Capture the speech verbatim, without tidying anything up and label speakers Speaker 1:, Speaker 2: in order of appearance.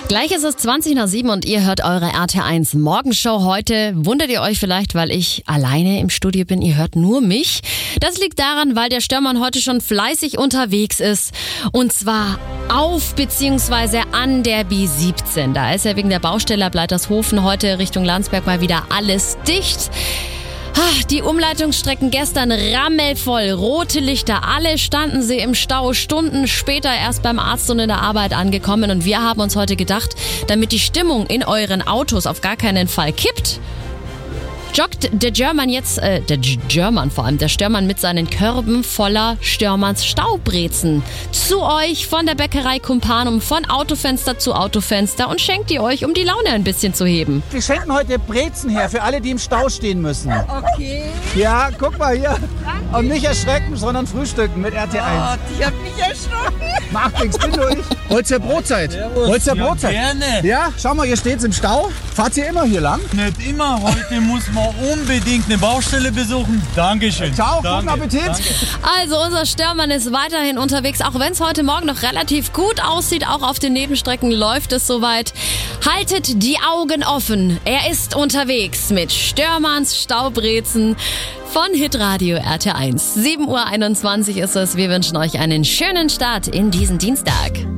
Speaker 1: Gleich ist es zwanzig nach sieben und ihr hört eure R T eins Morgenshow. Heute wundert ihr euch vielleicht, weil ich alleine im Studio bin. Ihr hört nur mich. Das liegt daran, weil der Störmann heute schon fleißig unterwegs ist. Und zwar auf bzw. an der B siebzehn. Da ist ja wegen der Baustelle ab Leitershofen heute Richtung Landsberg mal wieder alles dicht. Die Umleitungsstrecken gestern rammelvoll, rote Lichter, alle standen sie im Stau, Stunden später erst beim Arzt und in der Arbeit angekommen. Und wir haben uns heute gedacht, damit die Stimmung in euren Autos auf gar keinen Fall kippt, joggt der German jetzt, äh, der German vor allem, der Störmann mit seinen Körben voller Störmanns Staubrezen zu euch von der Bäckerei Kumpanum, von Autofenster zu Autofenster und schenkt die euch, um die Laune ein bisschen zu heben.
Speaker 2: Wir schenken heute Brezen her für alle, die im Stau stehen müssen.
Speaker 3: Okay.
Speaker 2: Ja, guck mal hier. Und nicht erschrecken, sondern frühstücken mit R T eins.
Speaker 3: Oh, ich hab mich erschrocken.
Speaker 2: Macht nichts, bin durch. Holt's ja Brotzeit. Holt's ja Brotzeit.
Speaker 4: Gerne.
Speaker 2: Ja, schau mal, ihr steht's im Stau. Fahrt ihr immer hier lang?
Speaker 4: Nicht immer. Heute muss man unbedingt eine Baustelle besuchen. Dankeschön.
Speaker 2: Ciao,
Speaker 4: Danke.
Speaker 2: guten Appetit.
Speaker 4: Danke.
Speaker 1: Also unser Störmann ist weiterhin unterwegs, auch wenn es heute Morgen noch relativ gut aussieht. Auch auf den Nebenstrecken läuft es soweit. Haltet die Augen offen. Er ist unterwegs mit Störmanns Staubrezen von Hitradio R T eins. sieben Uhr einundzwanzig ist es. Wir wünschen euch einen schönen Start in diesen Dienstag.